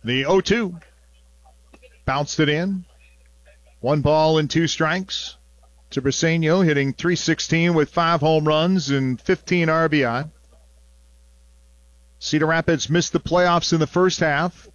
The 0-2. Bounced it in. 1 ball and 2 strikes to Briseño, hitting .316 with 5 home runs and 15 RBI. Cedar Rapids missed the playoffs in the first half.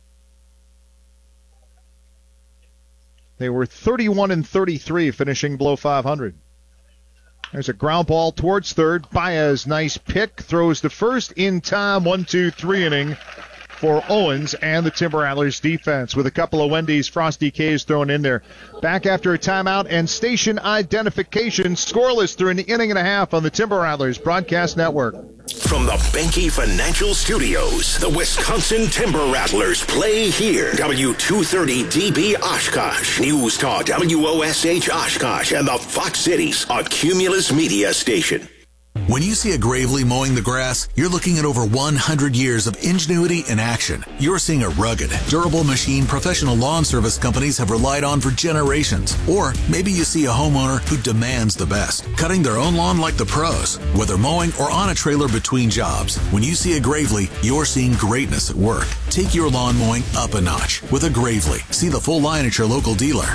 They were 31-33, finishing below 500. There's a ground ball towards third. Baez, nice pick, throws to first in time. 1-2-3 inning for Owens and the Timber Rattlers defense with a couple of Wendy's Frosty K's thrown in there. Back after a timeout and station identification. Scoreless through an inning and a half on the Timber Rattlers Broadcast Network. From the Benke Financial Studios, the Wisconsin Timber Rattlers play here. W230DB Oshkosh, News Talk WOSH Oshkosh, and the Fox Cities, a Cumulus Media station. When you see a Gravely mowing the grass, you're looking at over 100 years of ingenuity in action. You're seeing a rugged, durable machine professional lawn service companies have relied on for generations. Or maybe you see a homeowner who demands the best, cutting their own lawn like the pros, whether mowing or on a trailer between jobs. When you see a Gravely, you're seeing greatness at work. Take your lawn mowing up a notch with a Gravely. See the full line at your local dealer.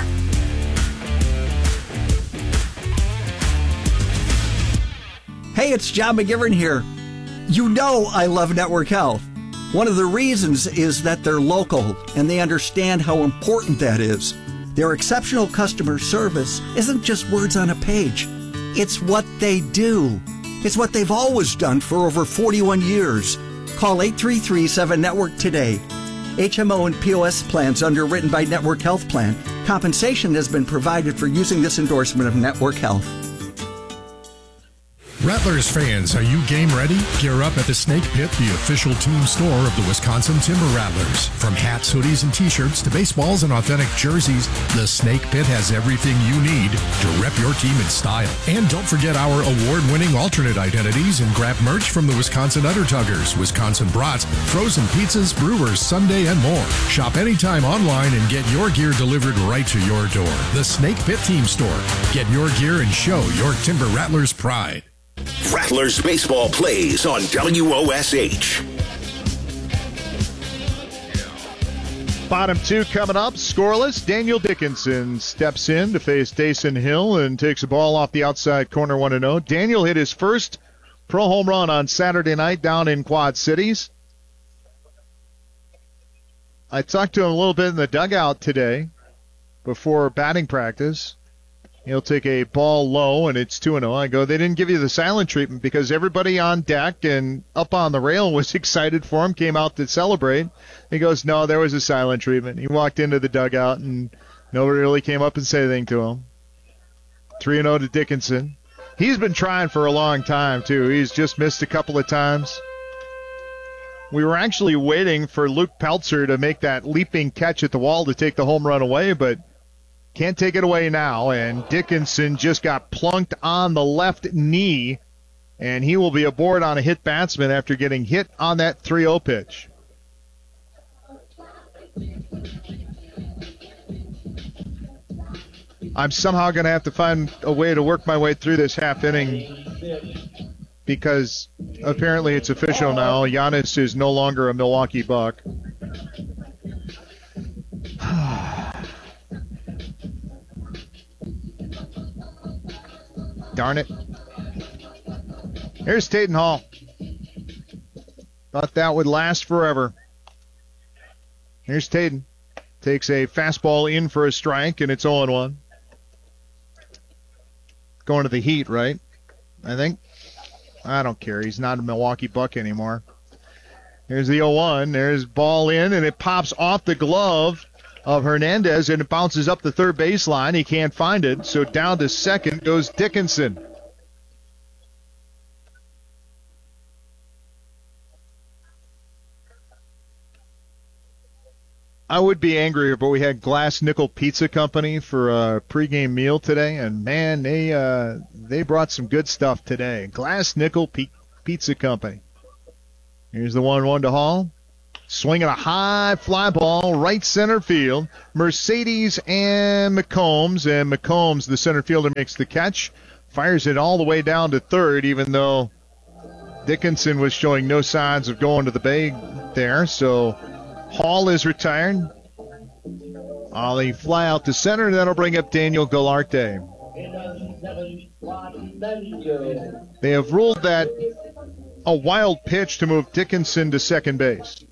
Hey, it's John McGivern here. You know I love Network Health. One of the reasons is that they're local and they understand how important that is. Their exceptional customer service isn't just words on a page. It's what they do. It's what they've always done for over 41 years. Call 833-7-NETWORK today. HMO and POS plans underwritten by Network Health Plan. Compensation has been provided for using this endorsement of Network Health. Rattlers fans, are you game ready? Gear up at the Snake Pit, the official team store of the Wisconsin Timber Rattlers. From hats, hoodies, and t-shirts to baseballs and authentic jerseys, the Snake Pit has everything you need to rep your team in style. And don't forget our award-winning alternate identities and grab merch from the Wisconsin Undertuggers, Wisconsin Brats, frozen pizzas, brewers, Sunday, and more. Shop anytime online and get your gear delivered right to your door. The Snake Pit Team Store. Get your gear and show your Timber Rattlers pride. Rattlers baseball plays on WOSH. Bottom 2 coming up, scoreless. Daniel Dickinson steps in to face Dason Hill and takes a ball off the outside corner 1-0. Daniel hit his first pro home run on Saturday night down in Quad Cities. I talked to him a little bit in the dugout today before batting practice. He'll take a ball low, and it's 2-0. I go, they didn't give you the silent treatment because everybody on deck and up on the rail was excited for him, came out to celebrate. He goes, no, there was a silent treatment. He walked into the dugout, and nobody really came up and said anything to him. 3-0 to Dickinson. He's been trying for a long time, too. He's just missed a couple of times. We were actually waiting for Luke Peltzer to make that leaping catch at the wall to take the home run away, but can't take it away now, and Dickinson just got plunked on the left knee, and he will be aboard on a hit batsman after getting hit on that 3-0 pitch. I'm somehow going to have to find a way to work my way through this half inning because apparently it's official now. Giannis is no longer a Milwaukee Buck. Darn it. Here's Taden Hall. Thought that would last forever. Here's Taden. Takes a fastball in for a strike, and it's 0-1. Going to the Heat, right? I think. I don't care. He's not a Milwaukee Buck anymore. Here's the 0-1. There's ball in, and it pops off the glove of Hernandez, and it bounces up the third baseline. He can't find it, so down to second goes Dickinson. I would be angrier, but we had Glass Nickel Pizza Company for a pregame meal today, and man, they brought some good stuff today. Glass Nickel Pizza Company. Here's the 1-1 to Hall. Swinging a high fly ball, right center field. Mercedes and McCombs, the center fielder, makes the catch. Fires it all the way down to third, even though Dickinson was showing no signs of going to the bag there. So Hall is retired. Ollie fly out to center, and that'll bring up Daniel Galarte. They have ruled that a wild pitch to move Dickinson to second base.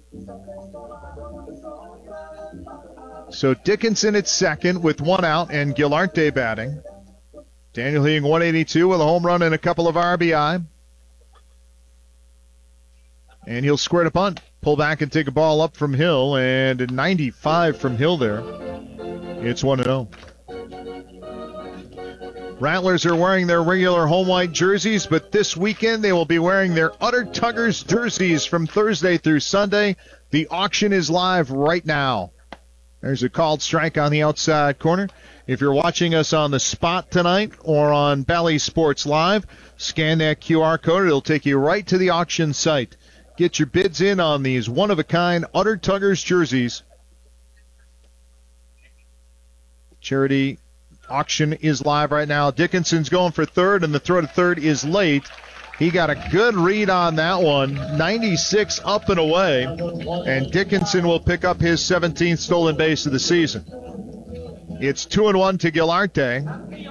So Dickinson at second with one out and Galarte batting. Daniel hitting 182 with a home run and a couple of RBI. And he'll square to bunt. Pull back and take a ball up from Hill, and a 95 from Hill there. It's 1-0. Rattlers are wearing their regular home white jerseys, but this weekend they will be wearing their Utter Tuggers jerseys from Thursday through Sunday. The auction is live right now. There's a called strike on the outside corner. If you're watching us on the spot tonight or on Bally Sports Live, scan that QR code. It'll take you right to the auction site. Get your bids in on these one-of-a-kind Utter Tuggers jerseys. Charity auction is live right now. Dickinson's going for third, and the throw to third is late. He got a good read on that one. 96 up and away, and Dickinson will pick up his 17th stolen base of the season. It's 2-1 to Galarte.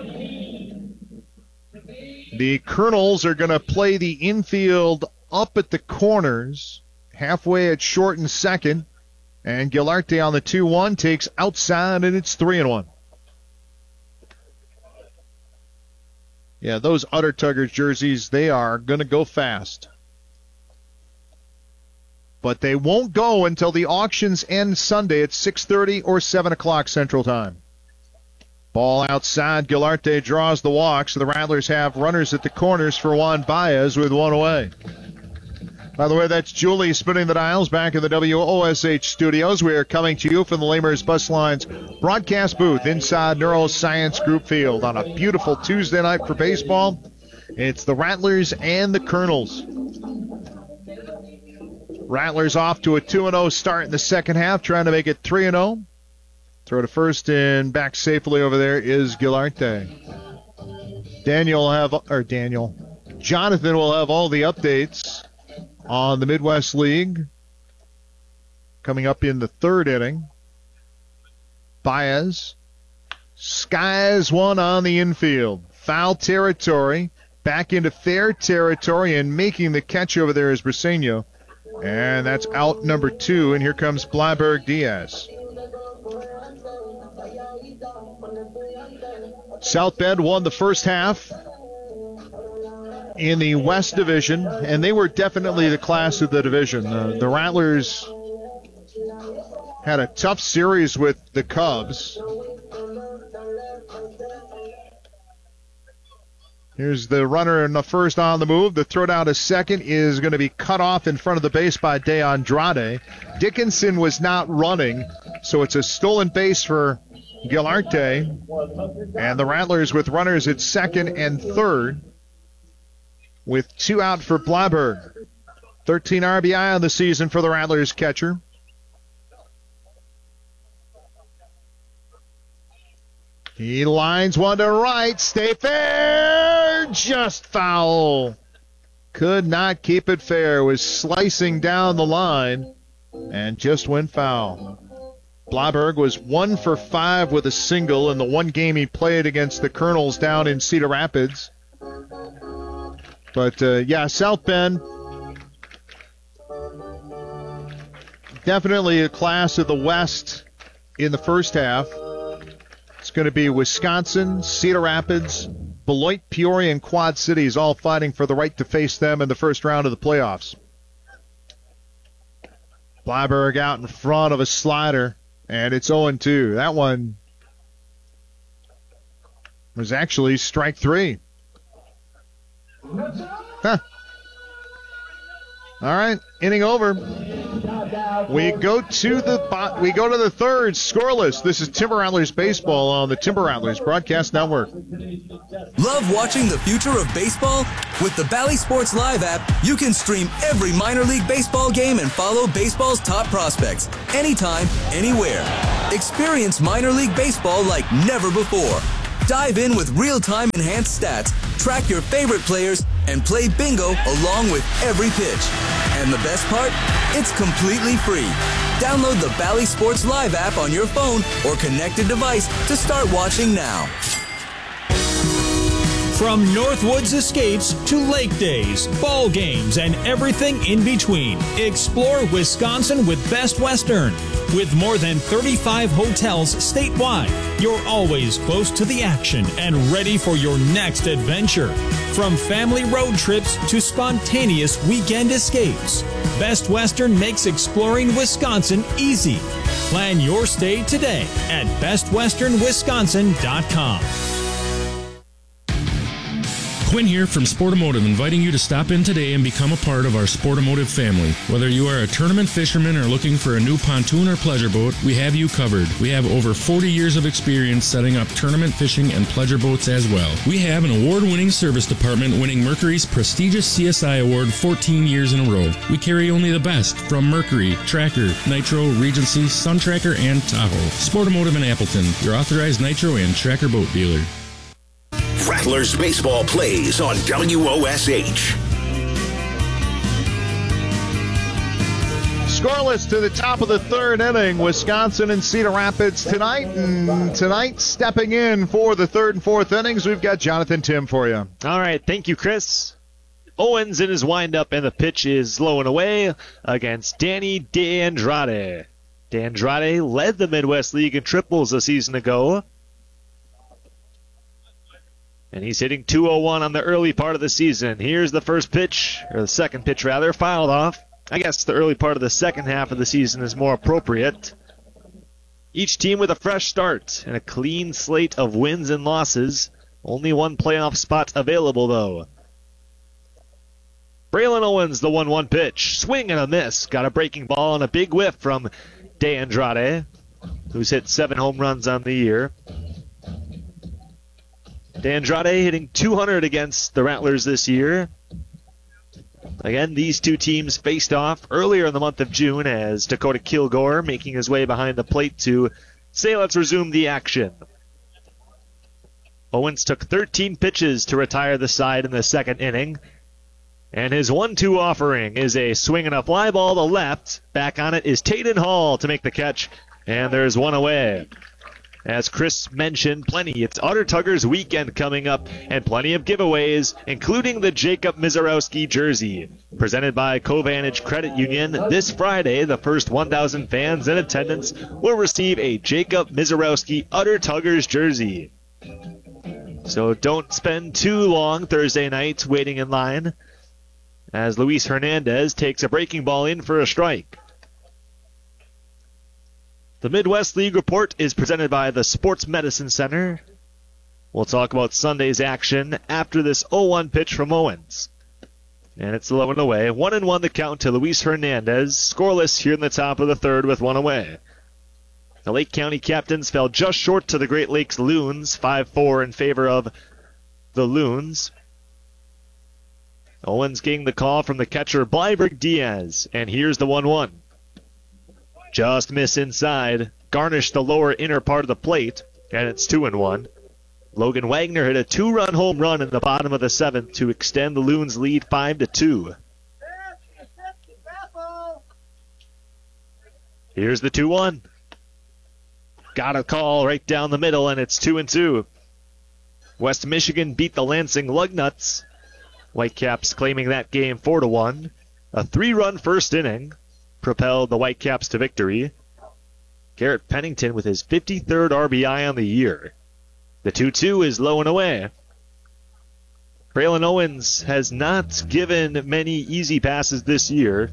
The Colonels are going to play the infield up at the corners, halfway at short and second, and Galarte on the 2-1 takes outside, and it's 3-1. Yeah, those Utter Tuggers jerseys, they are going to go fast. But they won't go until the auctions end Sunday at 6:30 or 7 o'clock Central Time. Ball outside. Galarte draws the walk, so the Rattlers have runners at the corners for Juan Baez with one away. By the way, that's Julie spinning the dials back in the WOSH studios. We are coming to you from the Lamers Bus Lines broadcast booth inside Neuroscience Group Field on a beautiful Tuesday night for baseball. It's the Rattlers and the Colonels. Rattlers off to a 2-0 start in the second half, trying to make it 3-0. Throw to first and back safely over there is Galarte. Jonathan will have all the updates on the Midwest League coming up in the third inning. Baez skies one on the infield. Foul territory, back into fair territory, and making the catch over there is Briseño. And that's out number 2, and here comes Bleiberg Diaz. South Bend won the first half in the West Division, and they were definitely the class of the division. The Rattlers had a tough series with the Cubs. Here's the runner in the first on the move. The throw down to second is going to be cut off in front of the base by De Andrade. Dickinson was not running, so it's a stolen base for Galarte. And the Rattlers with runners at second and third, with 2 out for Bleiberg. 13 RBI on the season for the Rattlers catcher. He lines one to right. Stay fair. Just foul. Could not keep it fair. Was slicing down the line and just went foul. Bleiberg was 1 for 5 with a single in the one game he played against the Colonels down in Cedar Rapids. But, South Bend, definitely a class of the West in the first half. It's going to be Wisconsin, Cedar Rapids, Beloit, Peoria, and Quad Cities all fighting for the right to face them in the first round of the playoffs. Bleiberg out in front of a slider, and it's 0-2. That one was actually strike 3. Huh. All right, inning over. We go to the third, scoreless. This is Timber Rattlers baseball on the Timber Rattlers Broadcast Network. Love watching the future of baseball? With the Bally Sports Live app, you can stream every minor league baseball game and follow baseball's top prospects anytime, anywhere. Experience minor league baseball like never before. Dive in with real-time enhanced stats, track your favorite players, and play bingo along with every pitch. And the best part? It's completely free. Download the Bally Sports Live app on your phone or connected device to start watching now. From Northwoods Escapes to lake days, ball games, and everything in between, explore Wisconsin with Best Western. With more than 35 hotels statewide, you're always close to the action and ready for your next adventure. From family road trips to spontaneous weekend escapes, Best Western makes exploring Wisconsin easy. Plan your stay today at bestwesternwisconsin.com. Quinn here from Sportomotive, inviting you to stop in today and become a part of our Sportomotive family. Whether you are a tournament fisherman or looking for a new pontoon or pleasure boat, we have you covered. We have over 40 years of experience setting up tournament fishing and pleasure boats as well. We have an award-winning service department winning Mercury's prestigious CSI Award 14 years in a row. We carry only the best from Mercury, Tracker, Nitro, Regency, Sun Tracker, and Tahoe. Sportomotive in Appleton, your authorized Nitro and Tracker boat dealer. Rattlers baseball plays on WOSH. Scoreless to the top of the third inning. Wisconsin and Cedar Rapids tonight. And tonight, stepping in for the third and fourth innings, we've got Jonathan Tim for you. All right, thank you, Chris. Owens in his windup, and the pitch is low and away against Danny DeAndrade. DeAndrade led the Midwest League in triples a season ago. And he's hitting .201 on the early part of the season. Here's the first pitch, or the second pitch rather, fouled off. I guess the early part of the second half of the season is more appropriate. Each team with a fresh start and a clean slate of wins and losses. Only one playoff spot available, though. Braylon Owens, the 1-1 pitch. Swing and a miss. Got a breaking ball and a big whiff from DeAndrade, who's hit 7 home runs on the year. DeAndrade hitting .200 against the Rattlers this year. Again, these two teams faced off earlier in the month of June as Dakota Kilgore making his way behind the plate to say let's resume the action. Owens took 13 pitches to retire the side in the second inning. And his 1-2 offering is a swing and a fly ball to left. Back on it is Tayden Hall to make the catch. And there's one away. As Chris mentioned, it's Otter Tuggers weekend coming up, and plenty of giveaways, including the Jacob Mizarowski jersey. Presented by Covantage Credit Union, this Friday, the first 1,000 fans in attendance will receive a Jacob Mizarowski Otter Tuggers jersey. So don't spend too long Thursday night waiting in line, as Luis Hernandez takes a breaking ball in for a strike. The Midwest League Report is presented by the Sports Medicine Center. We'll talk about Sunday's action after this 0-1 pitch from Owens. And it's low and away. 1-1 the count to Luis Hernandez. Scoreless here in the top of the third with one away. The Lake County captains fell just short to the Great Lakes Loons, 5-4 in favor of the Loons. Owens getting the call from the catcher Blyberg Diaz. And here's the 1-1. Just miss inside. Garnish the lower inner part of the plate. And it's 2-1. Logan Wagner hit a 2-run home run in the bottom of the seventh to extend the Loons' lead 5-2. Here's the 2-1. Got a call right down the middle, and it's 2-2. West Michigan beat the Lansing Lugnuts. Whitecaps claiming that game 4-1. A 3-run first inning propelled the Whitecaps to victory. Garrett Pennington with his 53rd RBI on the year. The 2-2 is low and away. Braylon Owens has not given many easy passes this year.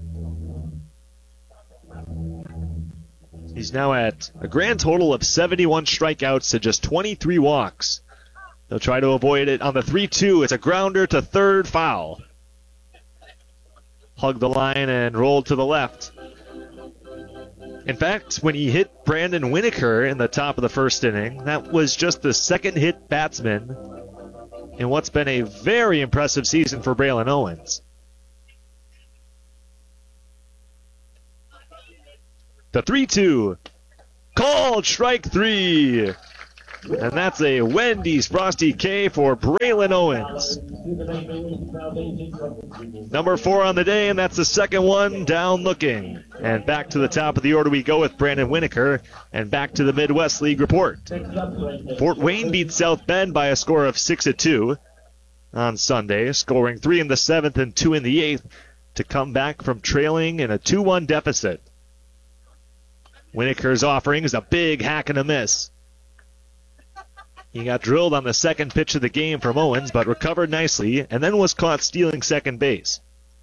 He's now at a grand total of 71 strikeouts to just 23 walks. They'll try to avoid it on the 3-2. It's a grounder to third, foul. Hugged the line and rolled to the left. In fact, when he hit Brandon Winokur in the top of the first inning, that was just the second hit batsman in what's been a very impressive season for Braylon Owens. The 3-2. Called strike 3. And that's a Wendy's Frosty K for Braylon Owens. Number 4 on the day, and that's the second one down looking. And back to the top of the order we go with Brandon Winokur, and back to the Midwest League report. Fort Wayne beat South Bend by a score of 6-2 on Sunday, scoring 3 in the 7th and 2 in the 8th to come back from trailing in a 2-1 deficit. Winokur's offering is a big hack and a miss. He got drilled on the second pitch of the game from Owens, but recovered nicely and then was caught stealing second base.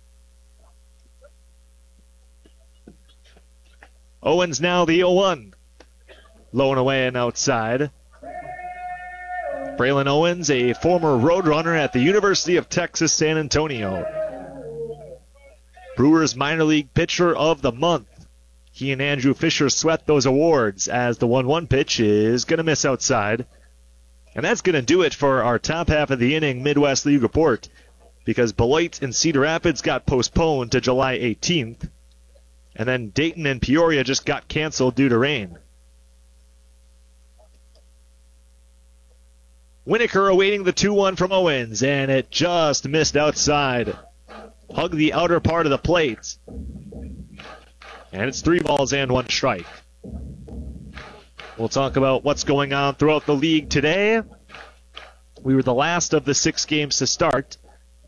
Owens now the 0-1. Low and away and outside. Braylon Owens, a former Roadrunner at the University of Texas, San Antonio. Brewers minor league pitcher of the month. He and Andrew Fisher swept those awards as the 1-1 pitch is going to miss outside. And that's going to do it for our top half of the inning Midwest League report, because Beloit and Cedar Rapids got postponed to July 18th. And then Dayton and Peoria just got canceled due to rain. Winokur awaiting the 2-1 from Owens, and it just missed outside. Hugged the outer part of the plate. And it's 3 balls and 1 strike. We'll talk about what's going on throughout the league today. We were the last of the 6 games to start.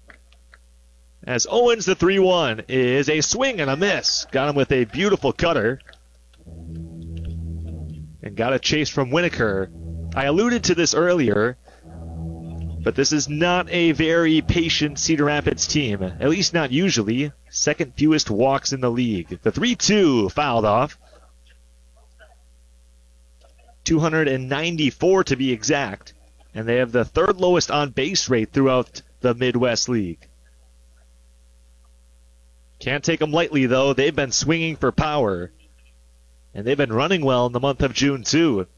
As Owens, the 3-1, is a swing and a miss. Got him with a beautiful cutter. And got a chase from Winokur. I alluded to this earlier, but this is not a very patient Cedar Rapids team. At least not usually. Second fewest walks in the league. The 3-2 fouled off. 294 to be exact. And they have the 3rd lowest on-base rate throughout the Midwest League. Can't take them lightly, though. They've been swinging for power. And they've been running well in the month of June, too.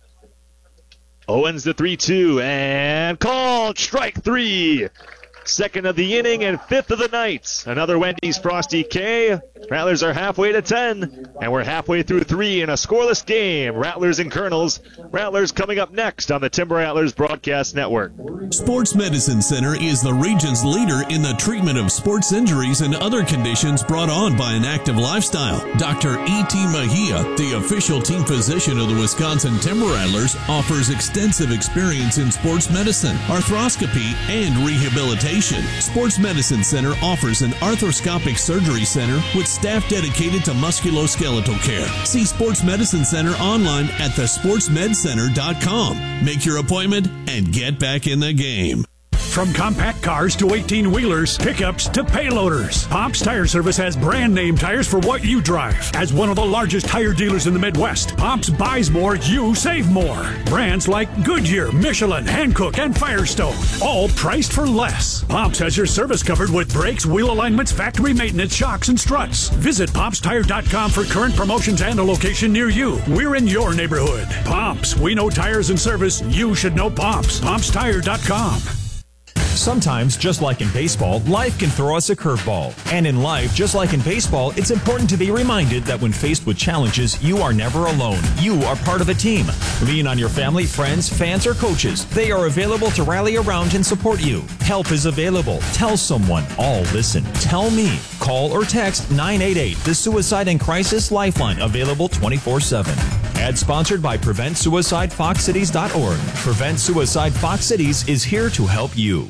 Owens the 3-2, and called strike 3. Second of the inning and 5th of the night. Another Wendy's Frosty K. Rattlers are halfway to 10, and we're halfway through 3 in a scoreless game. Rattlers and Colonels. Rattlers coming up next on the Timber Rattlers Broadcast Network. Sports Medicine Center is the region's leader in the treatment of sports injuries and other conditions brought on by an active lifestyle. Dr. E.T. Mejia, the official team physician of the Wisconsin Timber Rattlers, offers extensive experience in sports medicine, arthroscopy, and rehabilitation. Sports Medicine Center offers an arthroscopic surgery center with staff dedicated to musculoskeletal care. See Sports Medicine Center online at thesportsmedcenter.com. Make your appointment and get back in the game. From compact cars to 18-wheelers, pickups to payloaders, Pops Tire Service has brand name tires for what you drive. As one of the largest tire dealers in the Midwest, Pops buys more, you save more. Brands like Goodyear, Michelin, Hankook, and Firestone, all priced for less. Pops has your service covered with brakes, wheel alignments, factory maintenance, shocks, and struts. Visit PopsTire.com for current promotions and a location near you. We're in your neighborhood. Pops, we know tires and service. You should know Pops. PopsTire.com. Sometimes, just like in baseball, life can throw us a curveball. And in life, just like in baseball, it's important to be reminded that when faced with challenges, you are never alone. You are part of a team. Lean on your family, friends, fans, or coaches. They are available to rally around and support you. Help is available. Tell someone. All listen. Tell me. Call or text 988, the Suicide and Crisis Lifeline, available 24/7. Ad sponsored by PreventSuicideFoxCities.org. Prevent Suicide Fox Cities is here to help you.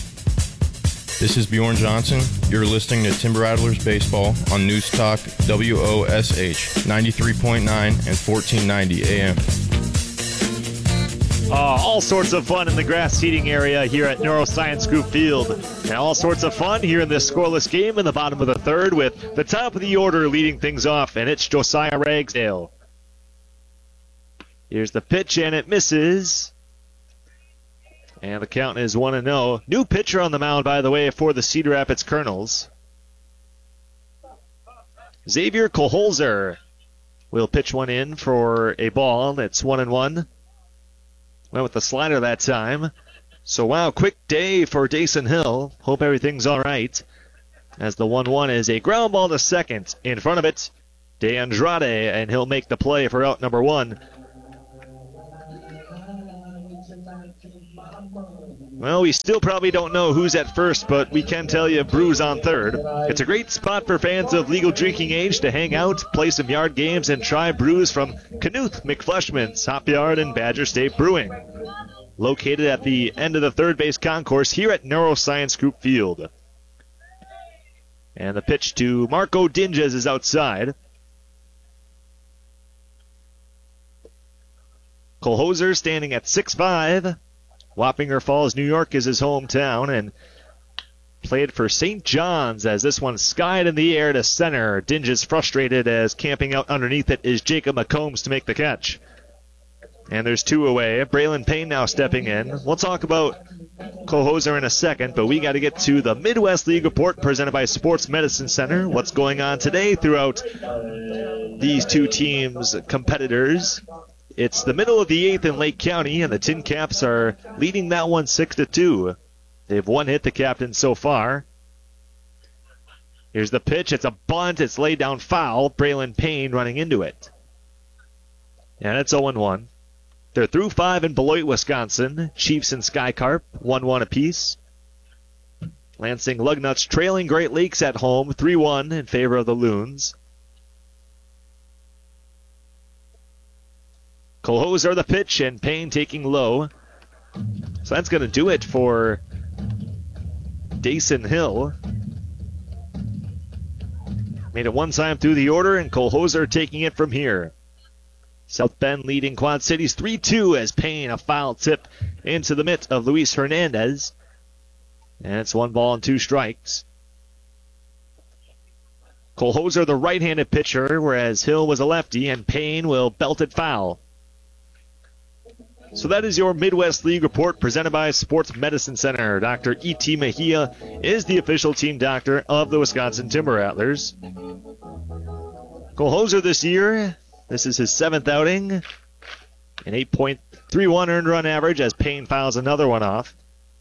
This is Bjorn Johnson. You're listening to Timber Rattlers Baseball on News Talk WOSH 93.9 and 1490 AM. All sorts of fun in the grass seating area here at Neuroscience Group Field. And all sorts of fun here in this scoreless game in the bottom of the 3rd with the top of the order leading things off, and it's Josiah Ragsdale. Here's the pitch, and it misses. And the count is 1-0. New pitcher on the mound, by the way, for the Cedar Rapids Colonels. Xavier Koholzer will pitch one in for a ball. That's 1-1. Went with the slider that time. So, wow, quick day for Dason Hill. Hope everything's all right. As the 1-1 is a ground ball to second. In front of it, De Andrade, and he'll make the play for out number 1. Well, we still probably don't know who's at first, but we can tell you Brews on third. It's a great spot for fans of legal drinking age to hang out, play some yard games, and try brews from Knuth, McFleshman's, Hop Yard, and Badger State Brewing. Located at the end of the third base concourse here at Neuroscience Group Field. And the pitch to Marco Dinges is outside. Cole Hoser standing at 6'5". Wappinger Falls, New York is his hometown, and played for St. John's as this one skied in the air to center. Dinges frustrated as camping out underneath it is Jacob McCombs to make the catch. And there's two away. Braylon Payne now stepping in. We'll talk about Cole Hoser in a second, but we got to get to the Midwest League Report presented by Sports Medicine Center. What's going on today throughout these two teams' competitors? It's the middle of the 8th in Lake County, and the Tin Caps are leading that one 6-2. They've one hit the captain so far. Here's the pitch. It's a bunt. It's laid down foul. Braylon Payne running into it. And it's 0-1. They're through 5 in Beloit, Wisconsin. Chiefs and Skycarp, 1-1 apiece. Lansing Lugnuts trailing Great Lakes at home, 3-1 in favor of the Loons. Cole Hoser the pitch, and Payne taking low. So that's going to do it for Dason Hill. Made it one time through the order, and Cole Hoser taking it from here. South Bend leading Quad Cities 3-2 as Payne a foul tip into the mitt of Luis Hernandez. And it's 1-2 strikes. Cole Hoser the right-handed pitcher, whereas Hill was a lefty, and Payne will belt it foul. So that is your Midwest League Report presented by Sports Medicine Center. Dr. E.T. Mejia is the official team doctor of the Wisconsin Timber Rattlers. Cole Hoser this year, this is his 7th outing. An 8.31 earned run average as Payne fouls another one off.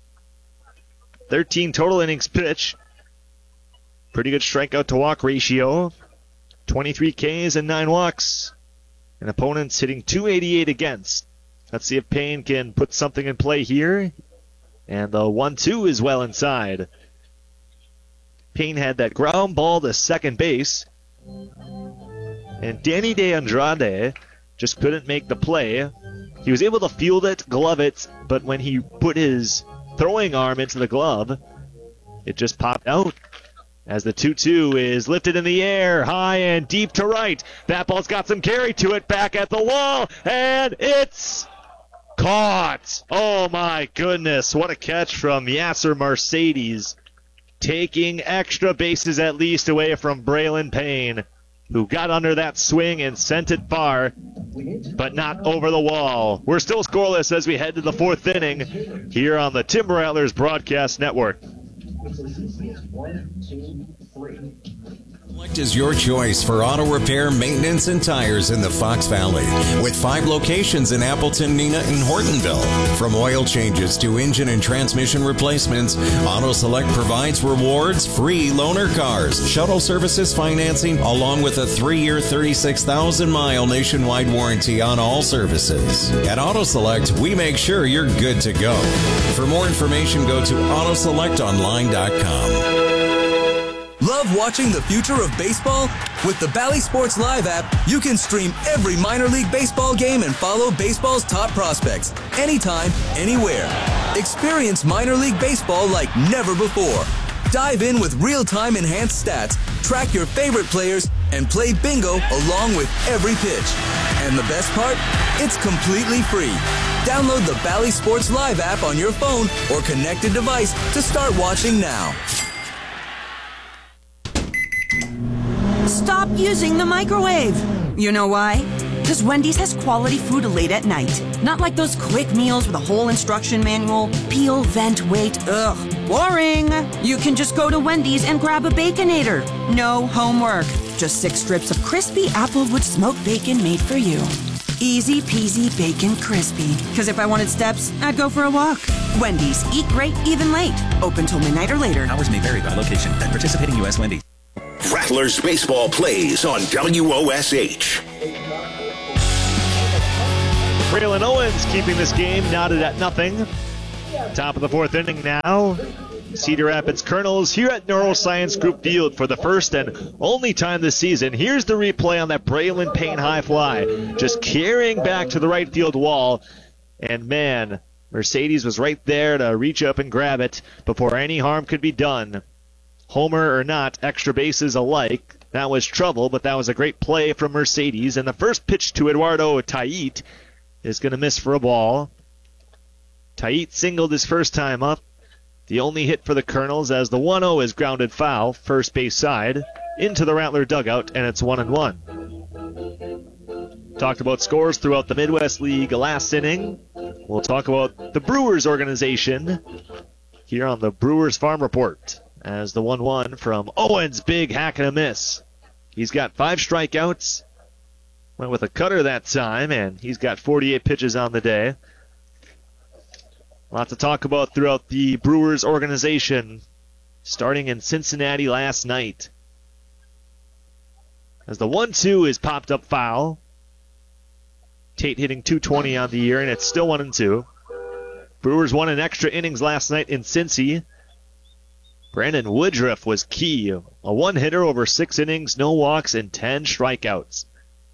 13 total innings pitched. Pretty good strikeout to walk ratio. 23 Ks and 9 walks. And opponents hitting .288 against. Let's see if Payne can put something in play here. And the 1-2 is well inside. Payne had that ground ball to second base. And Danny De Andrade just couldn't make the play. He was able to field it, glove it, but when he put his throwing arm into the glove, it just popped out. As the 2-2 is lifted in the air, high and deep to right. That ball's got some carry to it, back at the wall, and it's caught. Oh my goodness, what a catch from Yasser Mercedes. Taking extra bases at least away from Braylon Payne, who got under that swing and sent it far, but not over the wall. We're still scoreless as we head to the 4th inning here on the Timber Rattlers Broadcast Network. Select is your choice for auto repair, maintenance, and tires in the Fox Valley. With 5 locations in Appleton, Neenah, and Hortonville. From oil changes to engine and transmission replacements, Auto Select provides rewards, free loaner cars, shuttle services financing, along with a 3-year, 36,000-mile nationwide warranty on all services. At Auto Select, we make sure you're good to go. For more information, go to autoselectonline.com. Love watching the future of baseball? With the Bally Sports Live app, you can stream every minor league baseball game and follow baseball's top prospects anytime, anywhere. Experience minor league baseball like never before. Dive in with real-time enhanced stats, track your favorite players, and play bingo along with every pitch. And the best part? It's completely free. Download the Bally Sports Live app on your phone or connected device to start watching now. Stop using the microwave. You know why? Because Wendy's has quality food late at night. Not like those quick meals with a whole instruction manual. Peel, vent, wait. Ugh, boring. You can just go to Wendy's and grab a Baconator. No homework. Just 6 strips of crispy Applewood smoked bacon made for you. Easy peasy bacon crispy. Because if I wanted steps, I'd go for a walk. Wendy's. Eat great, even late. Open till midnight or later. Hours may vary by location. At participating U.S. Wendy's. Rattlers baseball plays on WOSH. Braylon Owens keeping this game knotted at nothing. Top of the fourth inning now. Cedar Rapids Colonels here at Neuroscience Group Field for the first and only time this season. Here's the replay on that Braylon Payne high fly. Just carrying back to the right field wall. And man, Mercedes was right there to reach up and grab it before any harm could be done. Homer or not, extra bases alike. That was trouble, but that was a great play from Mercedes. And the first pitch to Eduardo Tait is going to miss for a ball. Tait singled his first time up. The only hit for the Colonels as the 1-0 is grounded foul, first base side, into the Rattler dugout, and it's 1-1. Talked about scores throughout the Midwest League last inning. We'll talk about the Brewers organization here on the Brewers Farm Report as the 1-1 from Owens, big hack and a miss. He's got 5 strikeouts, went with a cutter that time, and he's got 48 pitches on the day. A lot to talk about throughout the Brewers organization, starting in Cincinnati last night. As the 1-2 is popped up foul. Tait hitting .220 on the year, and it's still 1-2. Brewers won in extra innings last night in Cincy. Brandon Woodruff was key. A one-hitter over 6 innings, no walks, and 10 strikeouts.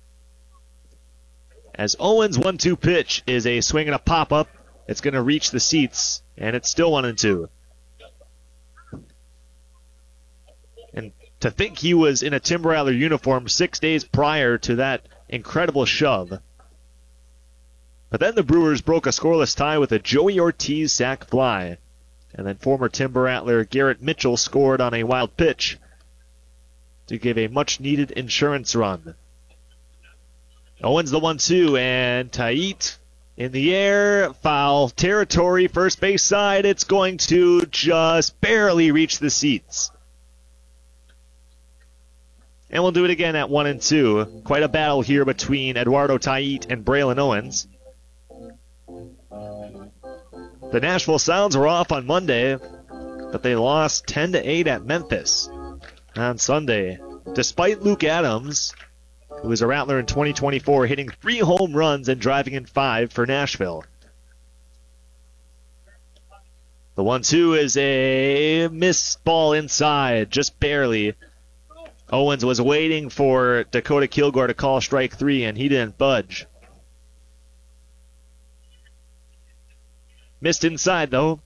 As Owens' 1-2 pitch is a swing and a pop-up. It's going to reach the seats, and it's still 1-2. And to think he was in a Tim Rattler uniform 6 days prior to that incredible shove. But then the Brewers broke a scoreless tie with a Joey Ortiz sac fly. And then former Timber Rattler Garrett Mitchell scored on a wild pitch to give a much-needed insurance run. Owens the 1-2, and Tait in the air, foul territory, first base side. It's going to just barely reach the seats. And we'll do it again at 1-2. Quite a battle here between Eduardo Tait and Braylon Owens. The Nashville Sounds were off on Monday, but they lost 10-8 at Memphis on Sunday. Despite Luke Adams, who was a Rattler in 2024, hitting 3 home runs and driving in 5 for Nashville. The 1-2 is a missed ball inside, just barely. Owens was waiting for Dakota Kilgore to call strike 3, and he didn't budge. Missed inside, though.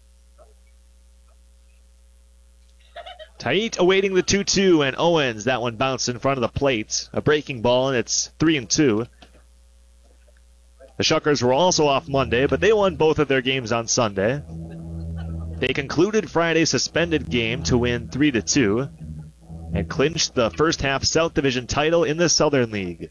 Tait awaiting the 2-2, and Owens, that one bounced in front of the plate. A breaking ball, and it's 3-2. The Shuckers were also off Monday, but they won both of their games on Sunday. They concluded Friday's suspended game to win 3-2 and clinched the first half South Division title in the Southern League.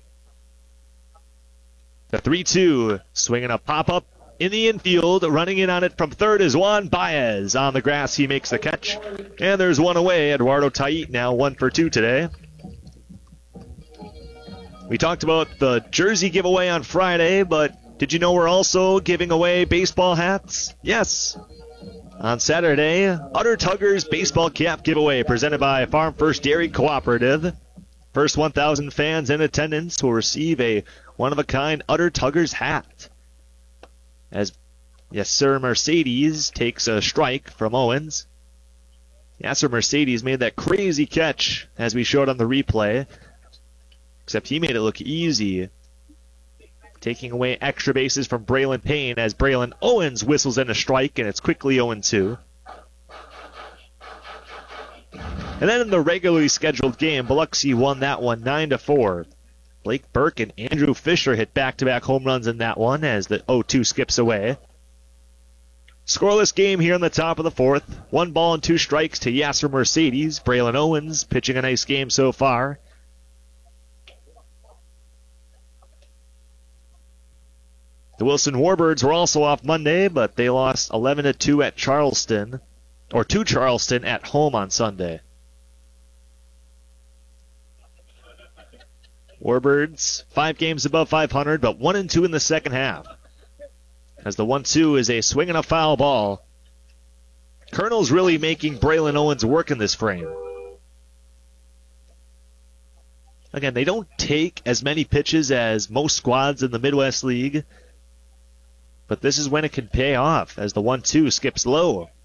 The 3-2, swinging a pop-up in the infield, running in on it from third is Juan Baez. On the grass, he makes the catch. And there's one away. Eduardo Tait now 1 for 2 today. We talked about the jersey giveaway on Friday, but did you know we're also giving away baseball hats? Yes. On Saturday, Utter Tuggers baseball cap giveaway presented by Farm First Dairy Cooperative. First 1,000 fans in attendance will receive a one-of-a-kind Utter Tuggers hat. As Yasser Mercedes takes a strike from Owens. Yasser Mercedes made that crazy catch as we showed on the replay. Except he made it look easy. Taking away extra bases from Braylon Payne as Braylon Owens whistles in a strike, and it's quickly 0-2. And then in the regularly scheduled game, Biloxi won that one 9-4. Blake Burke and Andrew Fisher hit back-to-back home runs in that one as the 0-2 skips away. Scoreless game here in the top of the fourth. 1 ball and 2 strikes to Yasser Mercedes. Braylon Owens pitching a nice game so far. The Wilson Warbirds were also off Monday, but they lost 11-2 at Charleston, or to Charleston at home on Sunday. Warbirds, 5 games above 500, but 1-2 in the second half. As the 1-2 is a swing and a foul ball. Colonel's really making Braylon Owens work in this frame. Again, they don't take as many pitches as most squads in the Midwest League, but this is when it could pay off as the 1-2 skips low.